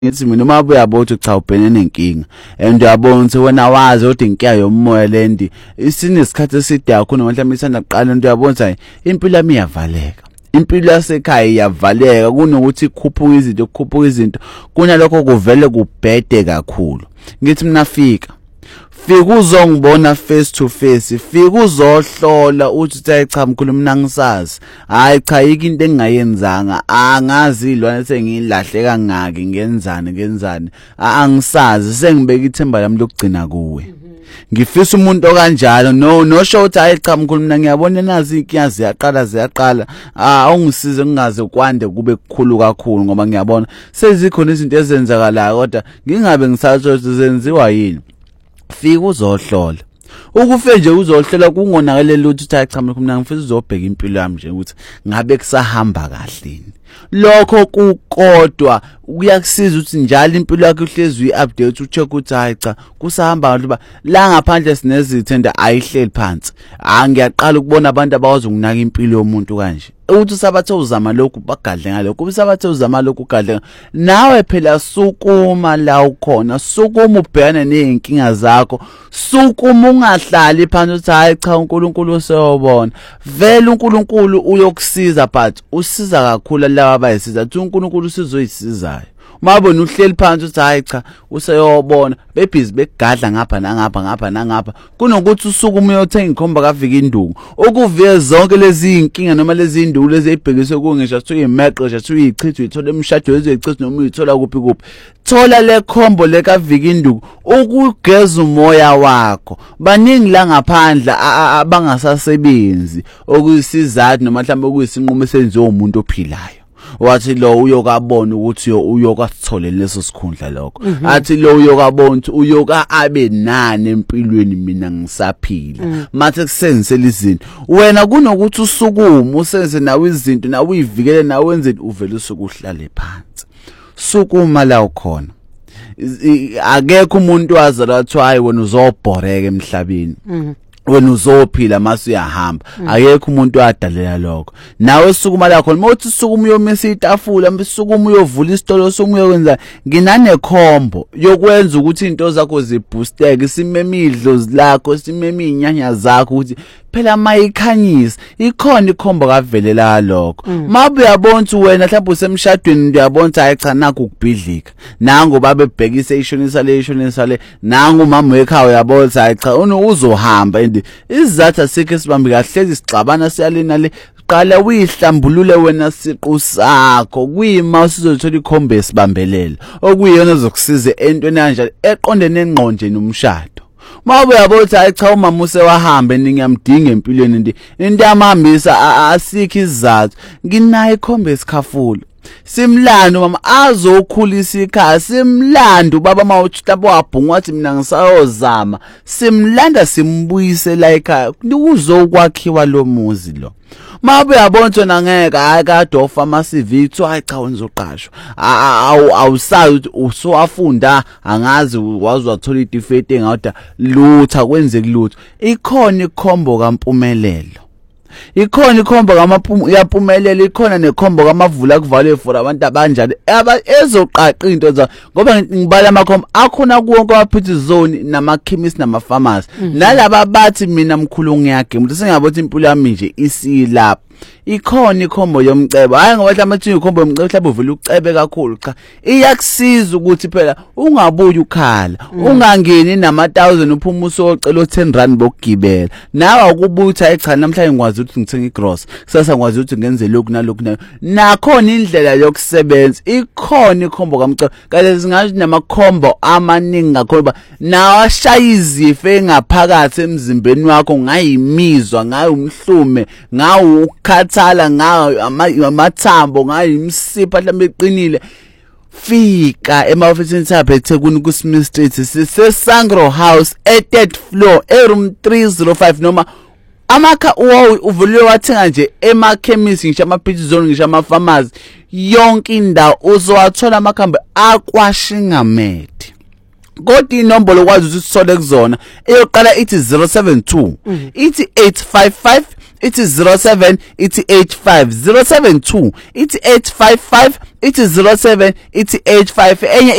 ngithi mina uma uyabona ukuthi cha ubhekene nenkinga and uyabona ukuthi wena wazi ukuthi inkinga yomoya lendi isinesikhathi eside kakhulu mhlawumbe isanda kuqala into uyabona ukuthi impilo yami iyavaleka. Impilo yasekhaya iyavaleka kunokuthi kukhuphuka izinto kunalokho kuvele kubhede kakhulu. Ngithi mina fika uzongibona face to face, fika uzohlola uthi cha mkhulu mina ngisazi, hayi cha yiki into engayenzanga, angazi ilwane sengilahleka ngaki ngenzani angisazi, sengibeka ithemba lami lokugcina kuwe. Ngifisa umuntu okanjalo no show ukuthi hayi cha mkhulu mina ngiyabona nazi inkinga ziyaqala ungisize ngingaze kwande kube kukhulu kakhulu ngoba ngiyabona sezikhona izinto ezenzakalayo kodwa ngingabe ngisatsho zenziwa yini. Fika uzohlola. Ukufe nje uzohlola kungonakelela ukuthi cha mkhulu mina ngifisa uzobheka impilo yami nje ukuthi ngabe kusahamba kahle. Lokho kukodwa kuyakusiza ukuthi njalo impilo yakho ihlezi uyi-update ucheck ukuthi hayi cha kusahamba kahle ba la ngaphandle sinezithenda ayihleli phansi. Ngiyaqala ukubona abantu abawazi ukunaka impilo yomuntu kanje. Uthi sabathe uzama lokhu bagadle ngalokho, usabathe uzama lokhu ugadle. Nawe phela sukuma la ukhona, sukuma ubhekane nezinkinga zakho, sukuma ungahlali phansi uthi hayi cha uNkulunkulu useyobona. Vele uNkulunkulu uyokusiza but usiza kakhulu laba abayisiza. Uthi uNkulunkulu usizoyisizayo. Mabona uhleli phansi uthi hayi cha useyobona bebhizi begadla ngapha nangapha kunokuthi usukuma uyothenga inkhomba kavika induku ukuvike zonke lezi inkinga noma lezi induku lezi ezibhekiswe kungisho athi uyimeqo athi uyichitha uyithola emshado ezoyichitha noma uyithola kuphi thola le khombo le kavika induku ukugeza umoya wakho. Baningi la ngaphandla abangasasebenzi okuyisizathu noma mhlawumbe okuyisinqumo esenziwe umuntu ophilayo. Wathi lo uyokabona ukuthi uyokasithole leso sikhundla lokho. Athi lo uyokabona ukuthi uyoka abe nani empilweni mina ngisaphila. Mathe kusenzela izinto. Wena kunokuthi usukume usenze nawe izinto nawe uyivikele nawe wenze uvele usukuhlale phansi. Sukuma la ukhona. Akekho umuntu wazalwa athi hayi wena uzobhoreka emhlabeni. Wena uzophila mase uyahamba. Akekho umuntu wadalela lokho. Nawe sukuma la khona mothi sukuma uyomisa itafula, sukuma uyovula isitolo, sukuma uyokwenza nginane khombo yokwenza ukuthi into zakho ziboosteke, simemidlo lakho, simeminyanya zakho ukuthi phela mayikhanyisa ikhona ikhombo kavelela lokho. Mabe uyabona ukuthi wena mhlawumbe usemshadweni uyabona ukuthi hayi cha nakho ukubhidlika. Nangu baba ebhekise ishonisa le nangu mama ekhaya uyabona ukuthi hayi cha uzohamba and izathu asikho sibambe kahle isixabana siyalena le qala uyihlambulule wena siqu sakho kuyima usizothola ikhombe esibambelela okuyiyona zokusiza entweni kanjalo eqondene engqonje nomshado. Mabe uyabona ukuthi hayi cha umama usewahamba ngiyamdinga empilweni into yamahambisa asikho izathu nginayo ikhombe esikhafulo. Simlando mama azokhulisa ikhaya, simlando baba mawuthi labo wabhunga wathi mina ngisayozama, simlanda simbuyise la ekhaya kuzokwakhiwa lo muzi lo. Mabe uyabona ukuthi ngeke akade ofa ama-CV kuthi hayi cha wenzoqashwa awusazi ukuthi usowafunda angazi wazi wathola itifeti engawuda lutha kwenzeke lutho. Ikhona ikhombo kampumelelo, ikhona ikhombo yampumelelo, ikhona nekhombo kamavula kuvale for abantu abanjalo ezoqaqa into zayo ngoba ngibala amakhombo akhona kuwonke amaphithi zone namakhemisi namafamasi. Nalaba bathi mina mkhulu ngiyage umuntu sengabothi impilo yami nje isilapha. Ikhona ikhombo yomcebo, hayi ngoba mhlawumbe ikhombo yomcebo mhlawumbe uvela ucebe kakhulu cha iyakusiza ukuthi phela ungabuyi ukhala, ungangeni nama1000 uphuma usocela u10 bokugibela. Nawe ukubuthi hayi cha namhlanje ngikwazi ukuthi ngithenga igross, kusasa ngikwazi ukuthi ngenze lokhu nalokhu nayo. Nakhona indlela yokusebenza, ikhona ikhombo kamcebo kale zingathi namakhombo amaningi kakhulu nawashaya izifo engaphakathi emzimbeni wakho, ngayimizwa ngayo umhlume ngawo ukhathala ngayo amathambo ngayo imsipha mhlawumbe eqinile. Fika ema-ofisini saphe eThekwini kuSmith Street sisesangro house e3rd floor eroom 305 noma amakha uvuliwe wathenga nje emakhemisi ngisho amaphithi zone ngisho amafamasi yonke indawo uzowathola amakhambi akwashingamedi. Kodwa inombolo kwazi ukuthi sithole kuzona eyoqala ithi 072 ithi 855 ithi 07 ithi 85 072 ithi 855 ithi 07 ithi 85 enye